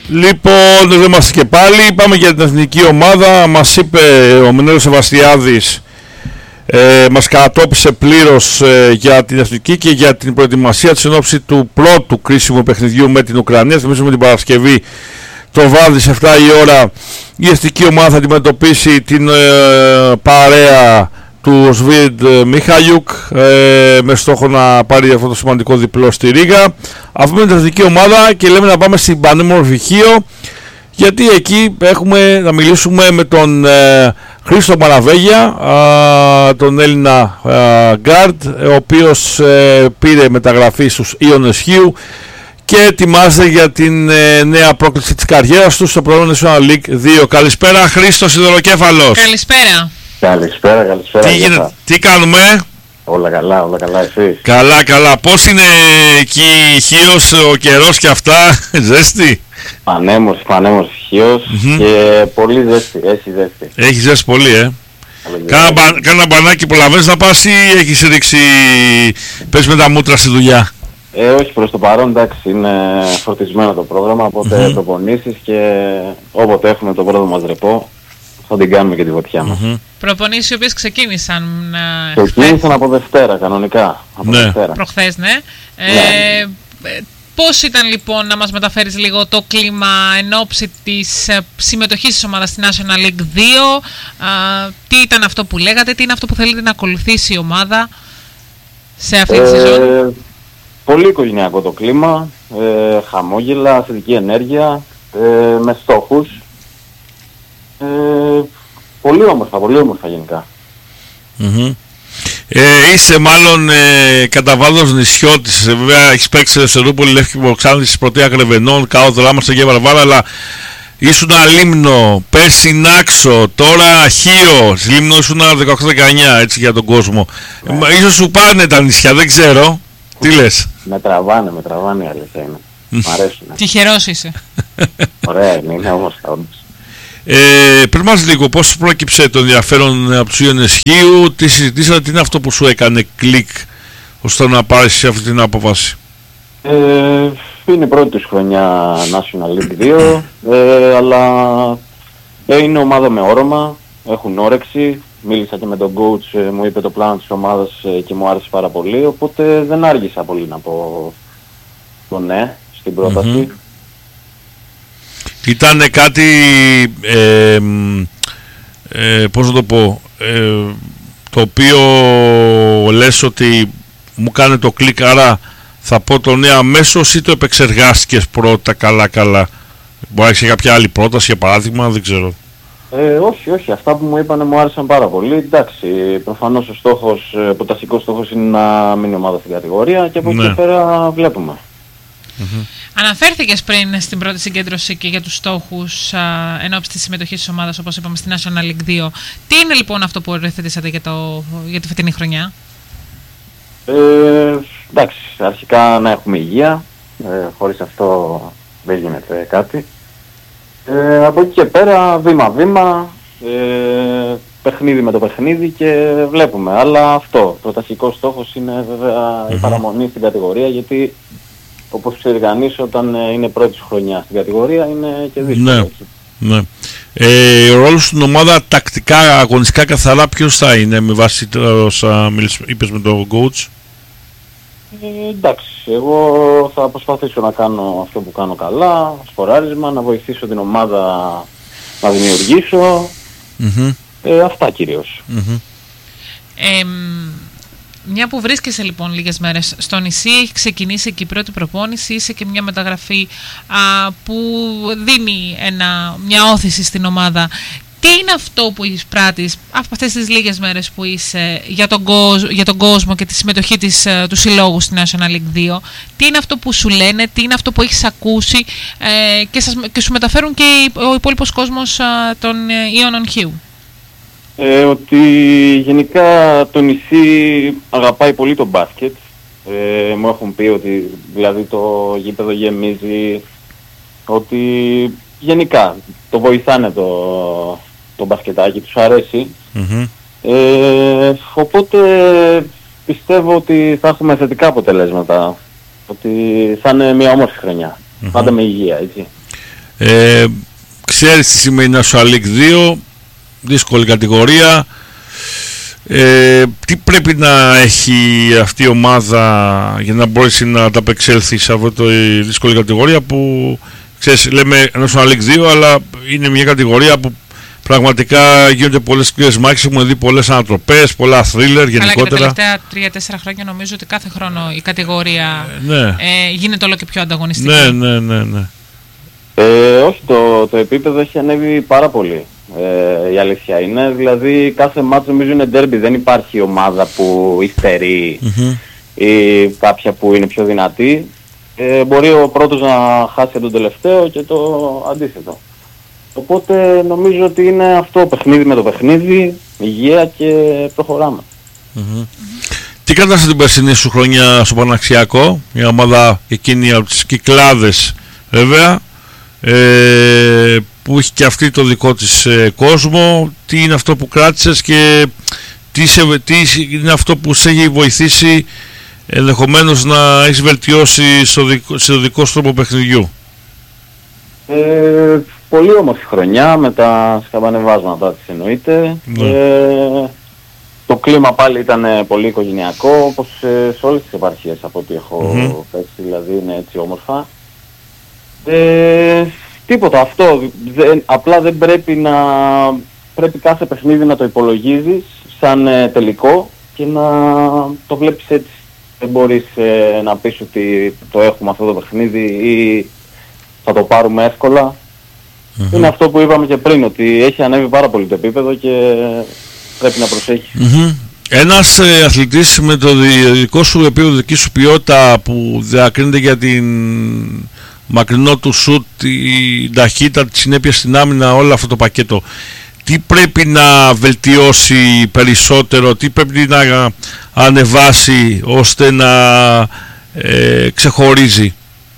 Λοιπόν, εδώ είμαστε και πάλι. Πάμε για την εθνική ομάδα. Μας είπε ο Μενέλος Σεβαστιάδης, μας κατόπισε πλήρως για την εθνική και για την προετοιμασία της ενόψη του πρώτου κρίσιμου παιχνιδιού με την Ουκρανία. Θυμίζουμε την Παρασκευή το βράδυ σε 7 η ώρα η εθνική ομάδα θα αντιμετωπίσει την παρέα του Σβίντ Μιχαλιούκ με στόχο να πάρει αυτό το σημαντικό διπλό στη Ρήγα. Αφήνουμε την εθνική ομάδα και λέμε να πάμε στην πανέμορφη Χίο, γιατί εκεί έχουμε να μιλήσουμε με τον Χρήστο Μαραβέγια, τον Έλληνα γκάρντ, ο οποίος πήρε μεταγραφή στους Ιόνες Χίου και ετοιμάζεται για την νέα πρόκληση της καριέρας του στο πρόγραμμα National League 2. Καλησπέρα Χρήστο Σιδεροκέφαλος. Καλησπέρα. Καλησπέρα. Τι κάνουμε? Όλα καλά εσείς? Καλά. Πώς είναι εκεί Χίος, ο καιρός και αυτά, ζέστη? Πανέμορφη Χίος και πολύ ζέστη, έχει ζέστη. Έχει ζέστη πολύ, Κάνα μπανάκι προλαβαίνεις να πας ή έχεις ρίξει, πες με τα μούτρα στη δουλειά? Όχι, προς το παρόν, εντάξει, είναι φορτισμένο το πρόγραμμα, οπότε προπονήσεις και όποτε έχουμε το πρώτο μας ρεπό θα την κάνουμε και τη βουτιά μας. Προπονήσεις οι οποίες ξεκίνησαν Ξεκίνησαν από Δευτέρα, κανονικά. Δευτέρα. Προχθές, ναι. Πώς ήταν λοιπόν, να μας μεταφέρεις λίγο το κλίμα εν ώψη της συμμετοχής της ομάδας στη National League 2, τι ήταν αυτό που λέγατε, τι είναι αυτό που θέλετε να ακολουθήσει η ομάδα σε αυτή τη σεζόν? Πολύ οικογενειακό το κλίμα, χαμόγελα, θετική ενέργεια, με στόχους. Πολύ όμορφα γενικά. Είσαι μάλλον κατά βάθος νησιώτης, βέβαια έχεις παίξει σε Ελευθερούπολη, Λεύκη Βοξάνθης, Πρωτεία Γρεβενών, Κάο Δράμα, και Βαρβάρα, αλλά ήσουν Λίμνο, πέρσι Νάξο, τώρα Χίο, Λίμνο ήσουν 18-19, έτσι για τον κόσμο. Ίσως σου πάνε τα νησιά, δεν ξέρω. Τι λες? Με τραβάνε η αλήθεια είναι. Μ' αρέσουν. Τυχερός είσαι. Ωραία είναι όμως. Πριν μας λίγο, πώς πρόκειψε το ενδιαφέρον από τους Ιόνες Χίου, τι συζητήσατε, τι είναι αυτό που σου έκανε κλικ ώστε να πάρεις αυτή την απόφαση? Είναι η πρώτη τους χρονιά National League 2, αλλά είναι ομάδα με όρομα, έχουν όρεξη. Μίλησα και με τον coach, μου είπε το πλάνο της ομάδας και μου άρεσε πάρα πολύ, οπότε δεν άργησα πολύ να πω το ναι στην πρόταση. Ήταν κάτι, πώς να το πω, το οποίο λες ότι μου κάνει το κλικ, άρα θα πω το ναι αμέσως, ή το επεξεργάστηκες πρώτα καλά? Μπορεί να έχεις κάποια άλλη πρόταση για παράδειγμα, δεν ξέρω. Όχι, αυτά που μου είπανε μου άρεσαν πάρα πολύ. Εντάξει, προφανώς ο πρωταρχικός στόχος είναι να μείνει η ομάδα στην κατηγορία και από εκεί πέρα βλέπουμε. Αναφέρθηκες πριν στην πρώτη συγκέντρωση και για τους στόχους ενώπιση της συμμετοχής της ομάδας, όπως είπαμε, στη National League 2. Τι είναι λοιπόν αυτό που οριοθετήσατε για τη φετινή χρονιά? Εντάξει, αρχικά να έχουμε υγεία, χωρίς αυτό δεν γίνεται κάτι. Από εκεί και πέρα βήμα-βήμα, παιχνίδι με το παιχνίδι και βλέπουμε. Αλλά αυτό, πρωταρχικός στόχος είναι βέβαια η παραμονή στην κατηγορία, γιατί όπως ξέρει κανείς, όταν είναι πρώτη χρονιά στην κατηγορία είναι και δύσκολο. Ναι. Ο ρόλος στην ομάδα τακτικά, αγωνιστικά, καθαρά ποιος θα είναι με βάση όσα είπες με τον coach? Εντάξει, εγώ θα προσπαθήσω να κάνω αυτό που κάνω καλά, σκοράρισμα, να βοηθήσω την ομάδα να δημιουργήσω, αυτά κυρίως. Μια που βρίσκεσαι λοιπόν λίγες μέρες στο νησί, έχει ξεκινήσει και η πρώτη προπόνηση, είσαι και μια μεταγραφή που δίνει μια όθηση στην ομάδα. Τι είναι αυτό που εισπράττεις από αυτές τις λίγες μέρες που είσαι για τον κόσμο και τη συμμετοχή του συλλόγου στη National League 2? Τι είναι αυτό που σου λένε, τι είναι αυτό που έχεις ακούσει και σου μεταφέρουν και ο υπόλοιπος κόσμος των Ιόνων Χίου? Ότι γενικά το νησί αγαπάει πολύ το μπάσκετ. Μου έχουν πει ότι δηλαδή το γήπεδο γεμίζει, ότι γενικά το βοηθάνε το μπασκετάκι, τους αρέσει. Οπότε πιστεύω ότι θα έχουμε θετικά αποτελέσματα, ότι θα είναι μια όμορφη χρονιά, πάντα με υγεία, έτσι. Ξέρεις τι σημαίνει National League 2, δύσκολη κατηγορία. Τι πρέπει να έχει αυτή η ομάδα για να μπορέσει να ανταπεξέλθει σε αυτή τη δύσκολη κατηγορία που, ξέρεις, λέμε National League 2, αλλά είναι μια κατηγορία που πραγματικά γίνονται πολλές σκληρές μάχες, έχουμε δει πολλές ανατροπές, πολλά thriller γενικότερα. Αλλά και τα τελευταία 3-4 χρόνια νομίζω ότι κάθε χρόνο η κατηγορία γίνεται όλο και πιο ανταγωνιστική. Ναι. Όχι, το επίπεδο έχει ανέβει πάρα πολύ. Η αλήθεια είναι, δηλαδή κάθε μάτς νομίζω είναι derby, δεν υπάρχει ομάδα που υστερεί ή κάποια που είναι πιο δυνατή. Μπορεί ο πρώτος να χάσει τον τελευταίο και το αντίθετο. Οπότε νομίζω ότι είναι αυτό, παιχνίδι με το παιχνίδι, υγεία και προχωράμε. Τι κατάσταση την περσινή σου χρονιά στο Παναξιακό, μια ομάδα εκείνη από τις Κυκλάδες βέβαια, που έχει και αυτή το δικό της κόσμο, τι είναι αυτό που κράτησες και τι είναι αυτό που σε έχει βοηθήσει ενδεχομένως να έχεις βελτιώσει στο δικό σου τρόπο παιχνιδιού? Πολύ όμορφη χρονιά με τα σκαμπανεβάσματα της εννοείται. Το κλίμα πάλι ήταν πολύ οικογενειακό, όπως σε όλες τις επαρχίες από ό,τι έχω παίξει, δηλαδή είναι έτσι όμορφα. Τίποτα, αυτό. Απλά δεν πρέπει κάθε παιχνίδι να το υπολογίζεις σαν τελικό και να το βλέπεις έτσι. Δεν μπορείς να πεις ότι το έχουμε αυτό το παιχνίδι ή θα το πάρουμε εύκολα. Είναι αυτό που είπαμε και πριν, ότι έχει ανέβει πάρα πολύ το επίπεδο και πρέπει να προσέχεις. Ένας αθλητής με το δικό σου επίπεδο, δική σου ποιότητα που διακρίνεται για την μακρινό του σουτ, την ταχύτητα, τη συνέπεια στην άμυνα, όλο αυτό το πακέτο, τι πρέπει να βελτιώσει περισσότερο, τι πρέπει να ανεβάσει ώστε να ξεχωρίζει?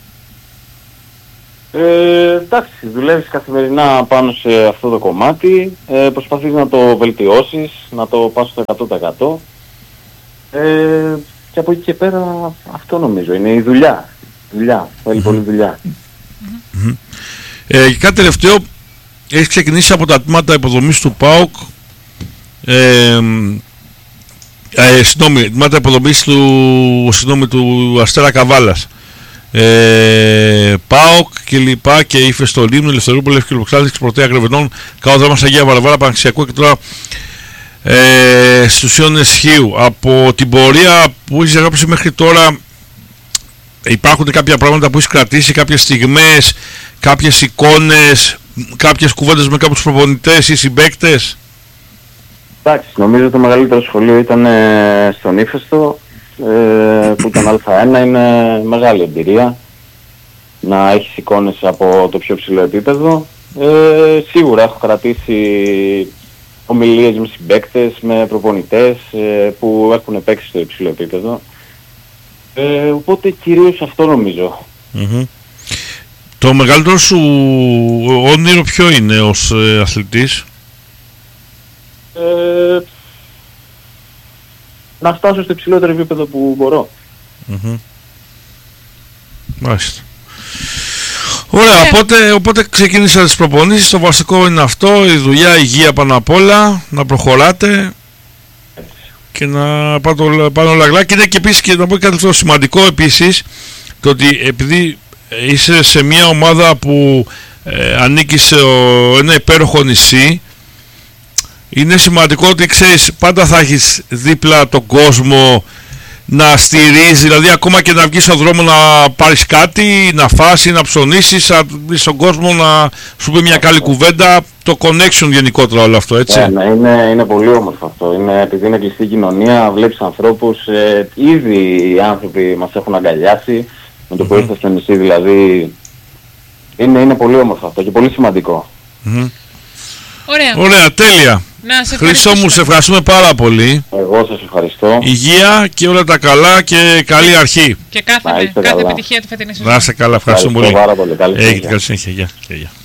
Εντάξει, δουλεύεις καθημερινά πάνω σε αυτό το κομμάτι, προσπαθείς να το βελτιώσεις, να το πας στο 100%. Και από εκεί και πέρα αυτό νομίζω είναι η δουλειά. Θέλει πολύ δουλειά. Και κάτι τελευταίο, έχεις ξεκινήσει από τα τμήματα υποδομής του ΠΑΟΚ, τμήματα υποδομής του Αστέρα Καβάλας, ΠΑΟΚ και λοιπά, και Ήφες στο Λίμνο, Ελευθερούπολη, Ευκολοξάνθης, Πρωτέα Κρεβενών, Κάο Δράμας, Αγία Βαρβάρα, Παναξιακό και τώρα στους Ιώνες Χίου. Από την πορεία που έχεις γράψει μέχρι τώρα, υπάρχουν κάποια πράγματα που έχεις κρατήσει, κάποιες στιγμές, κάποιες εικόνες, κάποιες κουβέντες με κάποιους προπονητές ή συμπαίκτες? Εντάξει, νομίζω το μεγαλύτερο σχολείο ήταν στον Ήφαιστο, που ήταν Α1, είναι μεγάλη εμπειρία να έχεις εικόνες από το πιο ψηλό επίπεδο. Σίγουρα έχω κρατήσει ομιλίες με συμπαίκτες, με προπονητές που έχουν παίξει στο υψηλό επίπεδο. Οπότε κυρίως αυτό νομίζω. Το μεγαλύτερο σου όνειρο ποιο είναι ως αθλητής? Να φτάσω στο υψηλότερο επίπεδο που μπορώ. Μάλιστα. Ωραία, οπότε ξεκίνησα τις προπονήσεις. Το βασικό είναι αυτό, η δουλειά, η υγεία πάνω απ' όλα, να προχωράτε και να πάνε όλα γλά. Και είναι και επίσης, και να πω κάτι αυτό σημαντικό επίσης, το ότι επειδή είσαι σε μια ομάδα που ανήκει σε ένα υπέροχο νησί, είναι σημαντικό ότι ξέρεις, πάντα θα έχεις δίπλα τον κόσμο να στηρίζει, δηλαδή ακόμα και να βγεις στον δρόμο να πάρεις κάτι, να φας ή να ψωνίσεις, να βρεις στον κόσμο να σου πει μια καλή κουβέντα, το connection γενικότερα όλο αυτό, έτσι. Είναι πολύ όμορφο αυτό. Επειδή είναι κλειστή κοινωνία, βλέπεις ανθρώπους, ήδη οι άνθρωποι μας έχουν αγκαλιάσει, με το που ήρθα στο νησί δηλαδή, είναι πολύ όμορφο αυτό και πολύ σημαντικό. Ωραία, τέλεια. Χρήστο μου, σε ευχαριστούμε πάρα πολύ. Εγώ σας ευχαριστώ. Υγεία και όλα τα καλά και καλή αρχή. Και κάθε επιτυχία τη φετινή σεζόν. Να είστε καλά, ευχαριστούμε πολύ. Πάρα πολύ. Καλή συνέχεια. Καλή συνέχεια. Γεια.